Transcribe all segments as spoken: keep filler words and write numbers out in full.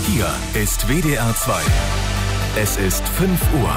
Hier ist W D R zwei. Es ist fünf Uhr.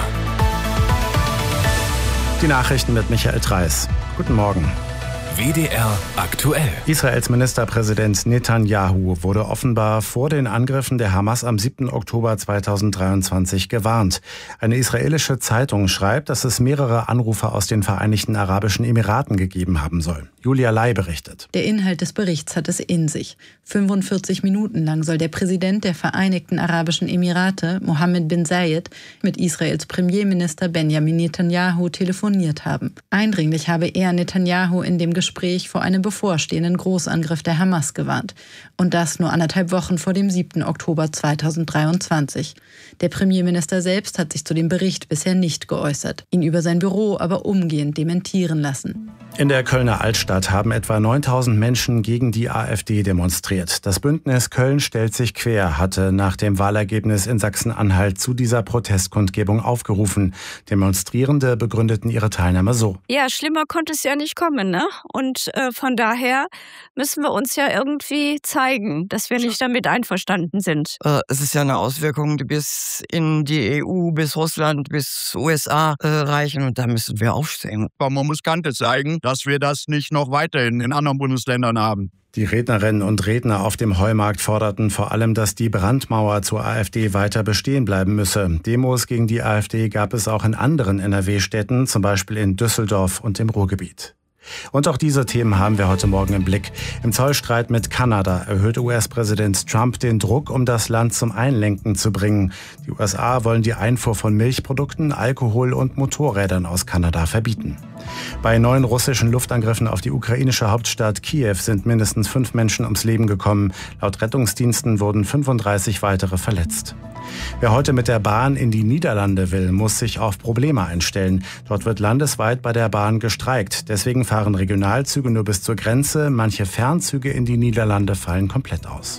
Die Nachrichten mit Michael Treis. Guten Morgen. W D R aktuell. Israels Ministerpräsident Netanyahu wurde offenbar vor den Angriffen der Hamas am siebten Oktober zweitausenddreiundzwanzig gewarnt. Eine israelische Zeitung schreibt, dass es mehrere Anrufe aus den Vereinigten Arabischen Emiraten gegeben haben soll. Julia Lai berichtet. Der Inhalt des Berichts hat es in sich. fünfundvierzig Minuten lang soll der Präsident der Vereinigten Arabischen Emirate, Mohammed bin Zayed, mit Israels Premierminister Benjamin Netanyahu telefoniert haben. Eindringlich habe er Netanyahu in dem Gespräch vor einem bevorstehenden Großangriff der Hamas gewarnt. Und das nur anderthalb Wochen vor dem siebten Oktober zweitausenddreiundzwanzig. Der Premierminister selbst hat sich zu dem Bericht bisher nicht geäußert, ihn über sein Büro aber umgehend dementieren lassen. In der Kölner Altstadt haben etwa neuntausend Menschen gegen die AfD demonstriert. Das Bündnis Köln stellt sich quer hatte nach dem Wahlergebnis in Sachsen-Anhalt zu dieser Protestkundgebung aufgerufen. Demonstrierende begründeten ihre Teilnahme so. Ja, schlimmer konnte es ja nicht kommen, ne? Und äh, von daher müssen wir uns ja irgendwie zeigen, dass wir nicht damit einverstanden sind. Äh, es ist ja eine Auswirkung, die bis in die E U, bis Russland, bis U S A äh, reichen und da müssen wir aufstehen. Man muss Kante zeigen, dass wir das nicht noch weiterhin in anderen Bundesländern haben. Die Rednerinnen und Redner auf dem Heumarkt forderten vor allem, dass die Brandmauer zur AfD weiter bestehen bleiben müsse. Demos gegen die AfD gab es auch in anderen N R W-Städten, zum Beispiel in Düsseldorf und im Ruhrgebiet. Und auch diese Themen haben wir heute Morgen im Blick. Im Zollstreit mit Kanada erhöht U S-Präsident Trump den Druck, um das Land zum Einlenken zu bringen. Die U S A wollen die Einfuhr von Milchprodukten, Alkohol und Motorrädern aus Kanada verbieten. Bei neuen russischen Luftangriffen auf die ukrainische Hauptstadt Kiew sind mindestens fünf Menschen ums Leben gekommen. Laut Rettungsdiensten wurden fünfunddreißig weitere verletzt. Wer heute mit der Bahn in die Niederlande will, muss sich auf Probleme einstellen. Dort wird landesweit bei der Bahn gestreikt. Deswegen fahren Regionalzüge nur bis zur Grenze. Manche Fernzüge in die Niederlande fallen komplett aus.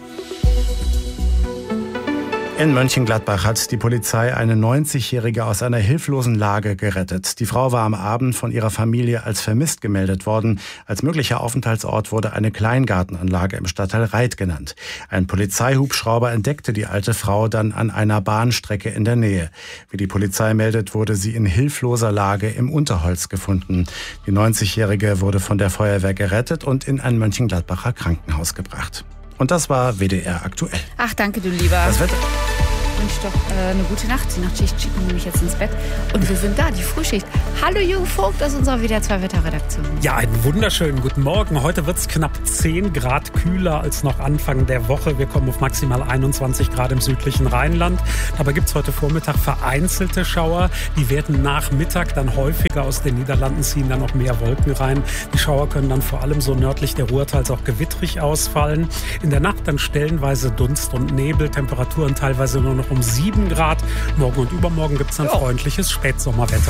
In Mönchengladbach hat die Polizei eine neunzigjährige aus einer hilflosen Lage gerettet. Die Frau war am Abend von ihrer Familie als vermisst gemeldet worden. Als möglicher Aufenthaltsort wurde eine Kleingartenanlage im Stadtteil Reit genannt. Ein Polizeihubschrauber entdeckte die alte Frau dann an einer Bahnstrecke in der Nähe. Wie die Polizei meldet, wurde sie in hilfloser Lage im Unterholz gefunden. Die neunzigjährige wurde von der Feuerwehr gerettet und in ein Mönchengladbacher Krankenhaus gebracht. Und das war W D R aktuell. Ach, danke, du Lieber. Das Wetter. Ich wünsche doch äh, eine gute Nacht. Die Nachtschicht schickt mich nämlich jetzt ins Bett. Und wir sind da, die Frühschicht. Hallo, Jürgen Vogt aus unserer W D R zwei Wetterredaktion. Ja, einen wunderschönen guten Morgen. Heute wird es knapp zehn Grad kühler als noch Anfang der Woche. Wir kommen auf maximal einundzwanzig Grad im südlichen Rheinland. Dabei gibt es heute Vormittag vereinzelte Schauer. Die werden nach Mittag dann häufiger aus den Niederlanden ziehen, dann noch mehr Wolken rein. Die Schauer können dann vor allem so nördlich der Ruhrtals auch gewittrig ausfallen. In der Nacht dann stellenweise Dunst und Nebel, Temperaturen teilweise nur noch um sieben Grad. Morgen und übermorgen gibt es dann freundliches Spätsommerwetter.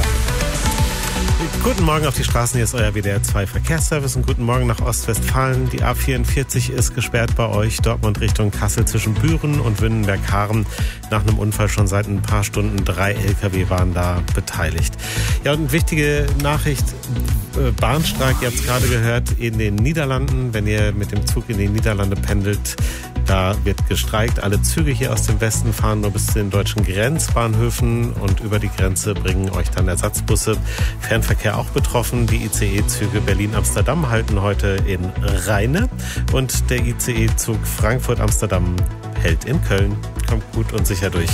Guten Morgen auf die Straßen, hier ist euer W D R zwei Verkehrsservice und guten Morgen nach Ostwestfalen. Die A vierundvierzig ist gesperrt bei euch, Dortmund Richtung Kassel zwischen Büren und Wünnenberg-Haaren. Nach einem Unfall schon seit ein paar Stunden, drei L K W waren da beteiligt. Ja, und wichtige Nachricht, Bahnstreik, ihr habt es gerade gehört, in den Niederlanden. Wenn ihr mit dem Zug in die Niederlande pendelt, da wird gestreikt. Alle Züge hier aus dem Westen fahren nur bis zu den deutschen Grenzbahnhöfen und über die Grenze bringen euch dann Ersatzbusse. Fernverkehr auch betroffen. Die I C E-Züge Berlin-Amsterdam halten heute in Rheine und der I C E-Zug Frankfurt-Amsterdam hält in Köln. Kommt gut und sicher durch.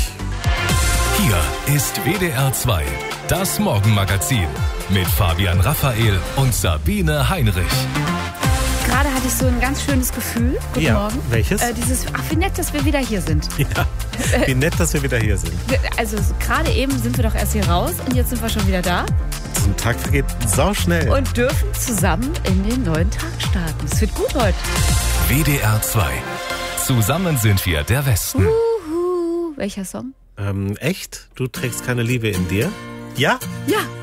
Hier ist W D R zwei, das Morgenmagazin mit Fabian Raphael und Sabine Heinrich. Gerade hatte ich so ein ganz schönes Gefühl. Guten ja, Morgen. Welches? Äh, dieses, ach, wie nett, dass wir wieder hier sind. Ja, wie nett, dass wir wieder hier sind. Also gerade eben sind wir doch erst hier raus und jetzt sind wir schon wieder da. So ein Tag vergeht sauschnell. Und dürfen zusammen in den neuen Tag starten. Es wird gut heute. W D R zwei. Zusammen sind wir der Westen. Uhu. Welcher Song? Ähm, echt? Du trägst keine Liebe in dir? Ja? Ja.